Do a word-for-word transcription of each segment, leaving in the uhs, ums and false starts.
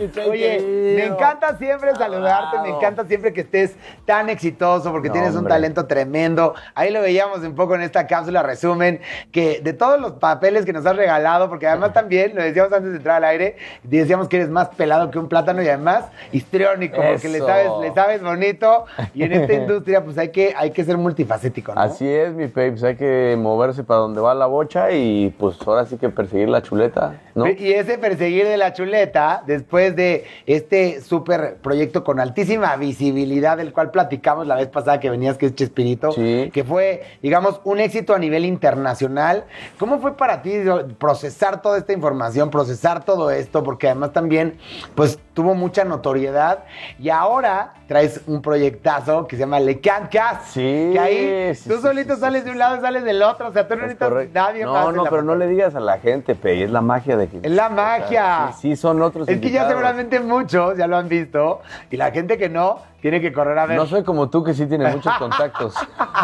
mi Pei Oye, querido. me encanta siempre saludarte, Wow. me encanta siempre que estés tan exitoso porque No, tienes un hombre. talento tremendo. Ahí lo veíamos un poco en esta cápsula resumen, que de todos los papeles que nos has regalado, porque además también, lo decíamos antes de entrar al aire, decíamos que eres más pelado que un plátano y además histriónico, porque le Eso. sabes, le sabes bonito y en esta industria pues hay que, hay que ser multifacético, ¿no? Así es, mi Pei, pues hay que moverse para donde va la bocha y pues ahora sí que perseguir la chuleta, ¿no? Y ese perseguir de la chuleta, después de este súper proyecto con altísima visibilidad, del cual platicamos la vez pasada que venías, que es Chespirito, Sí. que fue, digamos, un éxito a nivel internacional. ¿Cómo fue para ti procesar toda esta información, procesar todo esto? Porque además también, pues, tuvo mucha notoriedad y ahora traes un proyectazo que se llama Le Can Cast. Sí, Que ahí sí, tú sí, solito sí, sales sí, de un sí. lado y sales del otro. O sea, tú no Es necesitas correcto. nadie no, más. en No, la pero no pantalla. le digas a la gente, Pei, es la magia de que... Es la o sea, magia. sí, sí, son otros Es que ya invitados. seguramente muchos ya lo han visto y la gente que no tiene que correr a ver. No soy como tú que sí tiene muchos contactos.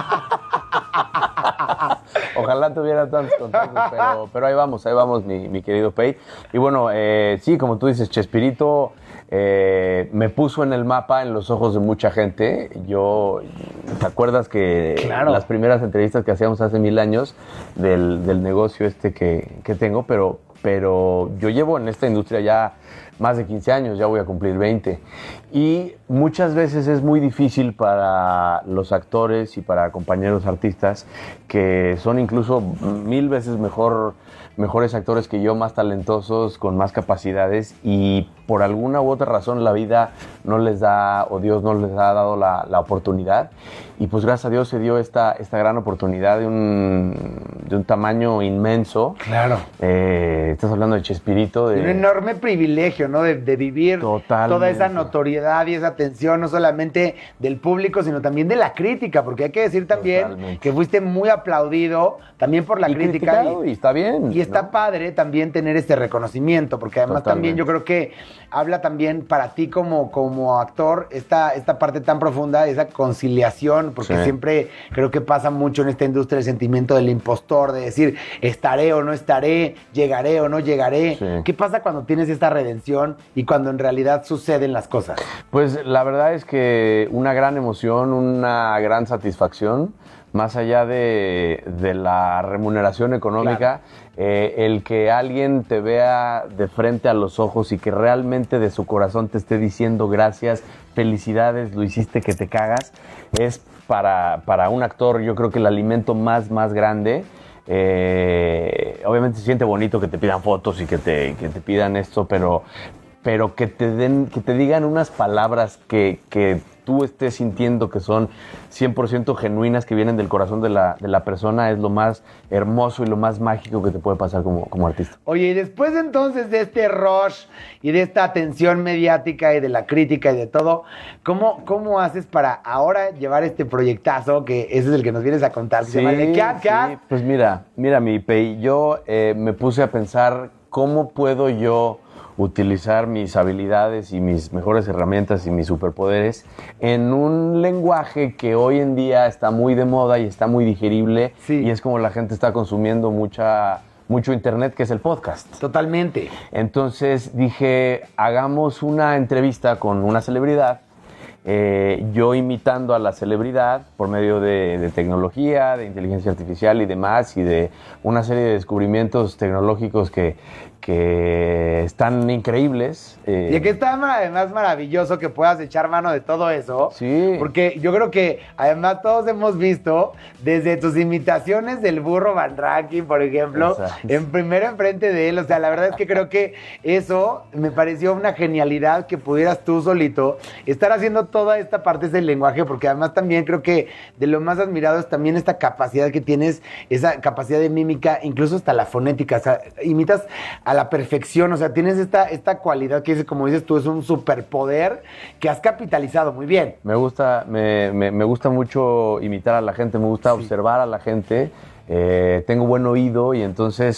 Ojalá tuviera tantos contactos, pero, pero ahí vamos, ahí vamos, mi, mi querido Pei. Y bueno, eh, sí, como tú dices, Chespirito eh, me puso en el mapa, en los ojos de mucha gente. Yo, ¿te acuerdas que Claro. las primeras entrevistas que hacíamos hace mil años del, del negocio este que, que tengo? Pero, pero yo llevo en esta industria ya más de quince años, ya voy a cumplir veinte. Y muchas veces es muy difícil para los actores y para compañeros artistas que son incluso mil veces mejor, mejores actores que yo, más talentosos, con más capacidades, y por alguna u otra razón la vida no les da, o Dios no les ha dado la, la oportunidad. Y pues gracias a Dios se dio esta, esta gran oportunidad de un, de un tamaño inmenso. Claro. Eh, estás hablando de Chespirito. De... Un enorme privilegio, ¿no? De, de vivir Totalmente. toda esa notoriedad y esa atención, no solamente del público, sino también de la crítica, porque hay que decir también Totalmente. que fuiste muy aplaudido también por la Y crítica. criticado, y está bien, Y está ¿no? padre también tener este reconocimiento, porque además también Totalmente. yo creo que habla también para ti como, como actor esta, esta parte tan profunda, esa conciliación, porque Sí. siempre creo que pasa mucho en esta industria el sentimiento del impostor, de decir, estaré o no estaré, llegaré o no llegaré. Sí. ¿Qué pasa cuando tienes esta redención y cuando en realidad suceden las cosas? Pues la verdad es que una gran emoción, una gran satisfacción, más allá de, de la remuneración económica, eh, el que alguien te vea de frente a los ojos y que realmente de su corazón te esté diciendo gracias, felicidades, lo hiciste que te cagas, es para, para un actor, yo creo que el alimento más, más grande. Eh, obviamente se siente bonito que te pidan fotos y que te, que te pidan esto, pero, pero que te den, que te digan unas palabras que, que tú estés sintiendo que son cien por ciento genuinas, que vienen del corazón de la, de la persona, es lo más hermoso y lo más mágico que te puede pasar como, como artista. Oye, y después entonces de este rush y de esta atención mediática y de la crítica y de todo, ¿cómo, cómo haces para ahora llevar este proyectazo, que ese es el que nos vienes a contar, que se llama Le Can Cast? sí, pues mira, mira mi Pei, yo eh, me puse a pensar cómo puedo yo utilizar mis habilidades y mis mejores herramientas y mis superpoderes en un lenguaje que hoy en día está muy de moda y está muy digerible, Sí. y es como la gente está consumiendo mucha, mucho internet, que es el podcast. Totalmente. Entonces dije, hagamos una entrevista con una celebridad, eh, yo imitando a la celebridad por medio de, de tecnología, de inteligencia artificial y demás, y de una serie de descubrimientos tecnológicos que, que están increíbles. Eh, Y que está además maravilloso que puedas echar mano de todo eso. Sí. Porque yo creo que además todos hemos visto desde tus imitaciones del burro Van Rankin, por ejemplo, Exacto. en primero enfrente de él. O sea, la verdad es que creo que eso me pareció una genialidad, que pudieras tú solito estar haciendo toda esta parte del lenguaje, porque además también creo que de lo más admirado es también esta capacidad que tienes, esa capacidad de mímica, incluso hasta la fonética. O sea, imitas a la perfección, o sea, tienes esta, esta cualidad que, como dices tú, es un superpoder que has capitalizado muy bien. Me gusta, me, me, me gusta mucho imitar a la gente, me gusta Sí. observar a la gente, eh, tengo buen oído y entonces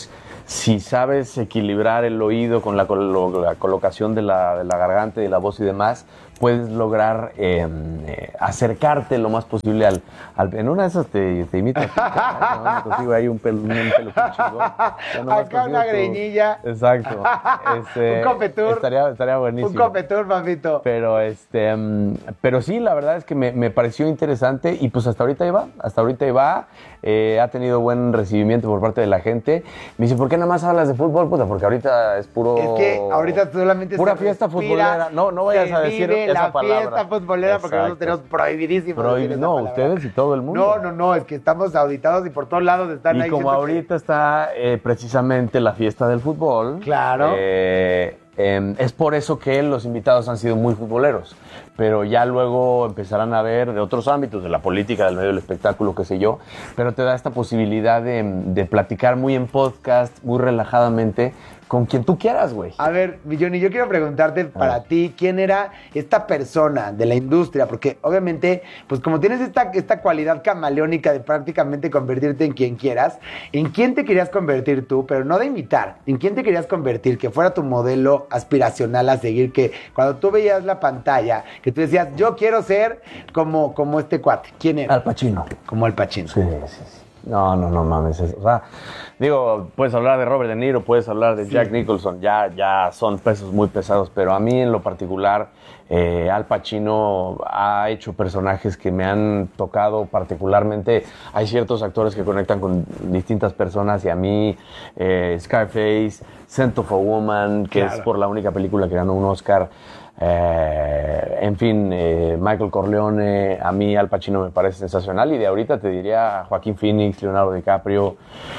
si sabes equilibrar el oído con la, colo- la colocación de la, de la garganta y de la voz y demás, puedes lograr eh, eh, acercarte lo más posible al, al... En una de esas te, te imito. No, consigo ahí un pelo, un pelo chingón. Acá una tu... greñilla. Exacto. Este, un copetur. Estaría, estaría buenísimo. Un copetur, papito. Pero, este, um, pero sí, la verdad es que me, me pareció interesante y pues hasta ahorita iba, hasta ahorita iba. Eh, ha tenido buen recibimiento por parte de la gente. Me dice, ¿por qué nada más hablas de fútbol? Puta, porque ahorita es puro... Es que ahorita solamente pura fiesta futbolera. No, no vayas a decir esa la palabra. La fiesta futbolera. Exacto. Porque nosotros tenemos prohibidísimo. Prohib... No, ustedes y todo el mundo. No, no, no, es que estamos auditados y por todos lados están y ahí. Y como ahorita que... está eh, precisamente la fiesta del fútbol. Claro. Eh, eh, es por eso que los invitados han sido muy futboleros. Pero ya luego empezarán a ver de otros ámbitos, de la política, del medio del espectáculo, qué sé yo. Pero te da esta posibilidad de, de platicar muy en podcast, muy relajadamente, con quien tú quieras, güey. A ver, Johnny, yo quiero preguntarte para ti, ¿quién era esta persona de la industria? Porque obviamente, pues como tienes esta, esta cualidad camaleónica de prácticamente convertirte en quien quieras, ¿en quién te querías convertir tú? Pero no de imitar, ¿en quién te querías convertir? Que fuera tu modelo aspiracional a seguir, que cuando tú veías la pantalla, que tú decías, yo quiero ser como, como este cuate. ¿Quién era? Al Pacino. Como Al Pacino. Sí, sí, sí. No, no, no mames. O sea, digo, puedes hablar de Robert De Niro, puedes hablar de sí. Jack Nicholson, ya, ya son pesos muy pesados, pero a mí en lo particular, eh, Al Pacino ha hecho personajes que me han tocado particularmente. Hay ciertos actores que conectan con distintas personas y a mí, eh, Scarface, Scent of a Woman, que claro. es por la única película que ganó un Oscar. Eh, en fin, eh, Michael Corleone, a mí Al Pacino me parece sensacional y de ahorita te diría Joaquín Phoenix, Leonardo DiCaprio,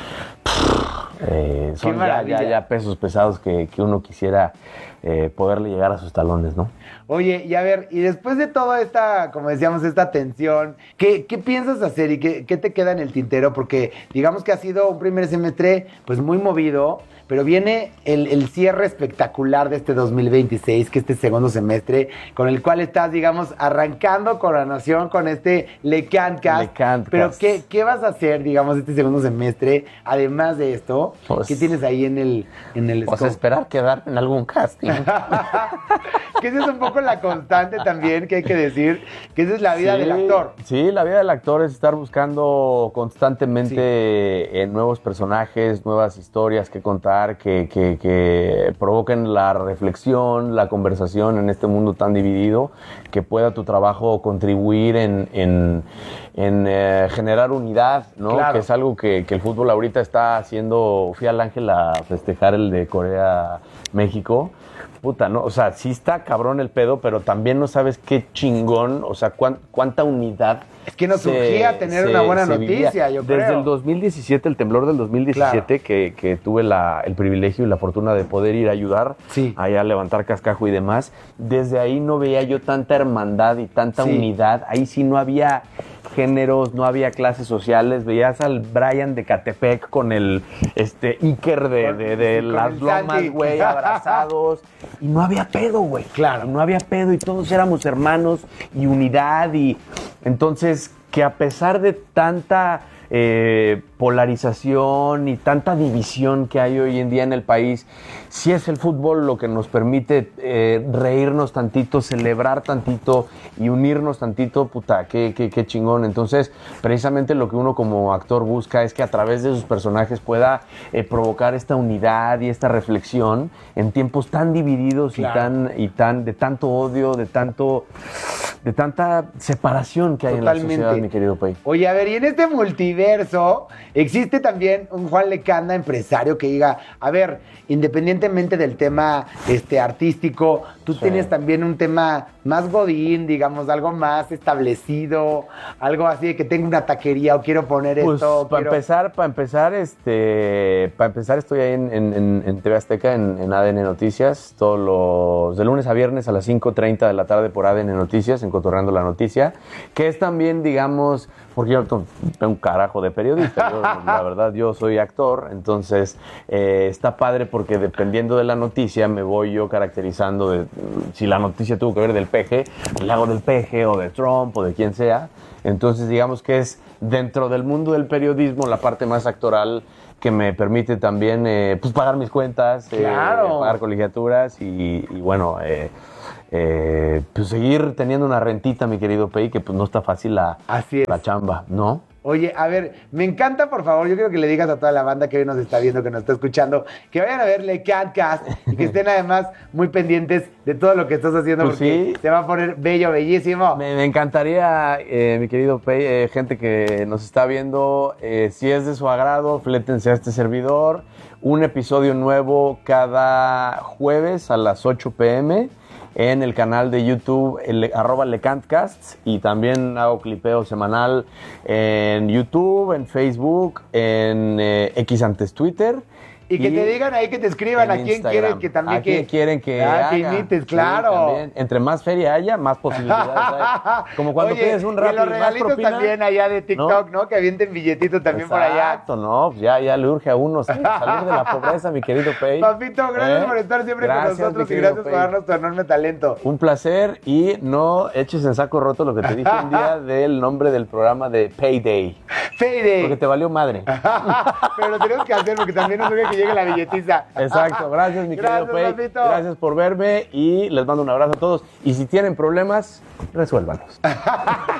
eh, son ya, ya, ya pesos pesados que, que uno quisiera eh, poderle llegar a sus talones, ¿no? Oye, y a ver, y después de toda esta, como decíamos, esta tensión, ¿qué, qué piensas hacer y qué, qué te queda en el tintero? Porque digamos que ha sido un primer semestre pues muy movido, pero viene el, el cierre espectacular de este dos mil veintiséis, que este segundo semestre, con el cual estás, digamos, arrancando coronación con este Le Cantcast. Le Cantcast. Pero ¿qué, ¿qué vas a hacer, digamos, este segundo semestre? Además de esto, pues, ¿qué tienes ahí en el en el Pues scope? Esperar quedar en algún casting. Que esa es un poco la constante también, que hay que decir, que esa es la vida sí, del actor. Sí, la vida del actor es estar buscando constantemente sí. en nuevos personajes, nuevas historias que contar, Que, que, que provoquen la reflexión, la conversación en este mundo tan dividido, que pueda tu trabajo contribuir en, en, en eh, generar unidad, ¿no? Claro. Que es algo que, que el fútbol ahorita está haciendo. Fui al Ángel a festejar el de Corea-México. Puta, ¿no? O sea, sí está cabrón el pedo, pero también no sabes qué chingón, o sea, cuán, cuánta unidad. Es que nos surgía tener se, una buena noticia, vivía. yo creo. Desde el dos mil diecisiete, el temblor del dos mil diecisiete, claro. que, que tuve la, el privilegio y la fortuna de poder ir a ayudar, sí. allá a levantar cascajo y demás, desde ahí no veía yo tanta hermandad y tanta sí. unidad. Ahí sí no había géneros, no había clases sociales, veías al Brian de Catepec con el este Iker de, de, de las lomas, güey, abrazados, y no había pedo, güey. Claro. Y no había pedo y todos éramos hermanos y unidad y entonces que a pesar de tanta eh, polarización y tanta división que hay hoy en día en el país, sí es el fútbol lo que nos permite eh, reírnos tantito, celebrar tantito y unirnos tantito, puta, qué, qué, qué chingón. Entonces, precisamente lo que uno como actor busca es que a través de sus personajes pueda eh, provocar esta unidad y esta reflexión en tiempos tan divididos claro. y tan y tan de tanto odio, de tanto de tanta separación que hay Totalmente. en la sociedad, mi querido Pei. Oye, a ver, y en este multiverso existe también un Juan Lecanda, empresario, que diga, a ver, independientemente del tema este, artístico, tú sí. tienes también un tema más godín, digamos, algo más establecido, algo así de que tengo una taquería o quiero poner pues, esto. Para quiero... empezar, para empezar, este, para empezar estoy ahí en, en, en T V Azteca, en, en A D N Noticias, todos los, de lunes a viernes a las cinco treinta de la tarde por A D N Noticias, en Cotorreando la Noticia, que es también, digamos, porque yo tengo un carajo de periodista, yo, la verdad, yo soy actor, entonces eh, está padre porque dependiendo de la noticia me voy yo caracterizando de, si la noticia tuvo que ver del peje, le hago del peje o de Trump o de quien sea, entonces digamos que es dentro del mundo del periodismo la parte más actoral que me permite también eh, pues pagar mis cuentas, Claro. eh, pagar colegiaturas y, y bueno, eh, eh, pues seguir teniendo una rentita, mi querido Pei, que pues no está fácil la, Así es. la chamba, ¿no? Oye, a ver, me encanta, por favor, yo quiero que le digas a toda la banda que hoy nos está viendo, que nos está escuchando, que vayan a ver Le Cantcast y que estén además muy pendientes de todo lo que estás haciendo, Pues porque sí. se va a poner bello, bellísimo. Me, me encantaría, eh, mi querido Pei, eh, gente que nos está viendo, eh, si es de su agrado, flétense a este servidor. Un episodio nuevo cada jueves a las ocho pe eme en el canal de YouTube, el, arroba LeCantCast, y también hago clipeo semanal en YouTube, en Facebook, en eh, X antes Twitter. Y que te digan ahí, que te escriban en a quién Instagram. quieren que también ¿A quién que quieren que Ah, que haga? imites, Sí, claro. también. Entre más feria haya, más posibilidades hay. Como cuando Oye, pides un y Rappi, los más regalitos propina. también allá de TikTok, ¿no? Que avienten billetito también por allá. Exacto, no, pues ya, ya le urge a uno salir de la pobreza, mi querido Pei. Papito, gracias ¿Eh? por estar siempre Gracias, con nosotros mi y querido gracias por Pei. darnos tu enorme talento. Un placer y no eches en saco roto lo que te dije un día del nombre del programa de Payday. Payday. Porque te valió madre. Pero lo tenemos que hacer porque también nos urge que llegue la billetiza. Exacto, gracias mi querido Gracias, Pei. papito. Gracias por verme y les mando un abrazo a todos. Y si tienen problemas, resuélvanlos.